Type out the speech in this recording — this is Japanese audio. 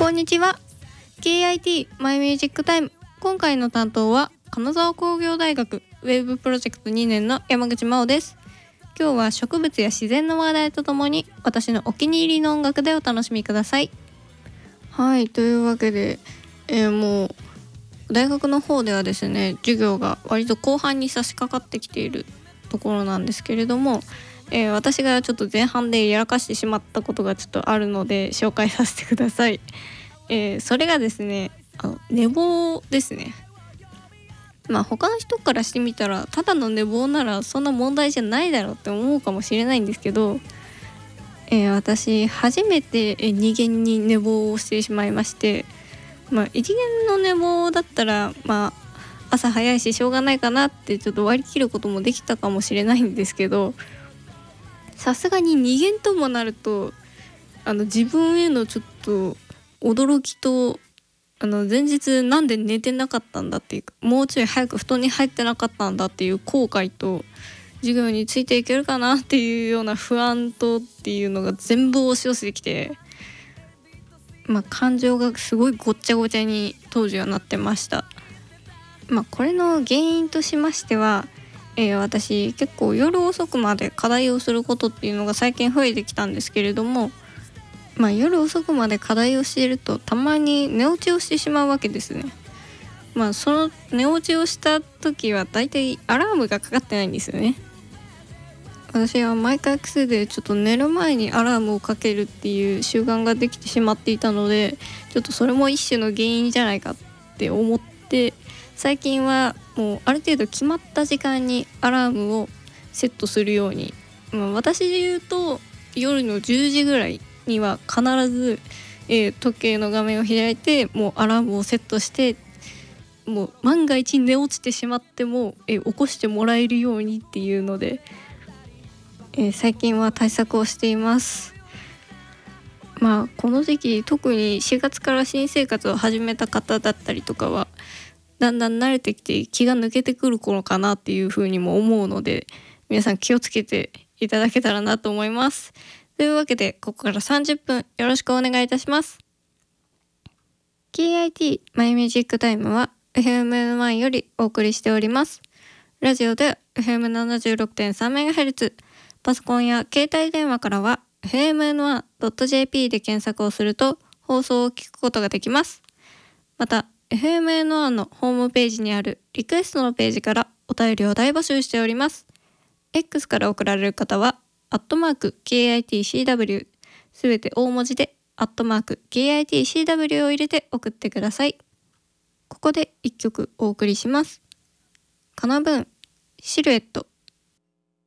こんにちは。 KIT マイミュージックタイム。今回の担当は金沢工業大学ウェブプロジェクト2年の山口真央です。今日は植物や自然の話題とともに私のお気に入りの音楽でお楽しみください。はい、というわけで、もう大学の方ではですね、授業が割と後半に差し掛かってきているところなんですけれども、私がちょっと前半でやらかしてしまったことがちょっとあるので紹介させてください。それがですね、寝坊ですね。他の人からしてみたらただの寝坊ならそんな問題じゃないだろうって思うかもしれないんですけど、私初めて2限に寝坊をしてしまいまして、1限の寝坊だったら朝早いししょうがないかなってちょっと割り切ることもできたかもしれないんですけど、さすがに2限ともなると自分へのちょっと驚きと、前日なんで寝てなかったんだっていう、もうちょい早く布団に入ってなかったんだっていう後悔と、授業についていけるかなっていうような不安とっていうのが全部押し寄せてきて、感情がすごいごっちゃごちゃに当時はなってました。これの原因としましては、私結構夜遅くまで課題をすることっていうのが最近増えてきたんですけれども、夜遅くまで課題をしているとたまに寝落ちをしてしまうわけですね。その寝落ちをした時はだいたいアラームがかかってないんですよね。私は毎回癖でちょっと寝る前にアラームをかけるっていう習慣ができてしまっていたので、ちょっとそれも一種の原因じゃないかって思って、最近はもうある程度決まった時間にアラームをセットするように、私で言うと夜の10時ぐらいには必ず、時計の画面を開いてもうアラームをセットして、もう万が一寝落ちてしまっても、起こしてもらえるようにっていうので、最近は対策をしています。この時期特に4月から新生活を始めた方だったりとかはだんだん慣れてきて気が抜けてくる頃かなっていうふうにも思うので、皆さん気をつけていただけたらなと思います。というわけでここから30分よろしくお願いいたします。 KIT マイミュージックタイムは FM1 よりお送りしております。ラジオで FM76.3MHz、 パソコンや携帯電話からは FM1.jp で検索をすると放送を聞くことができます。またFMN1 のホームページにあるリクエストのページからお便りを大募集しております。 X から送られる方は@KITCW、 すべて大文字で@KITCW を入れて送ってください。ここで1曲お送りします。カナブーンシルエット。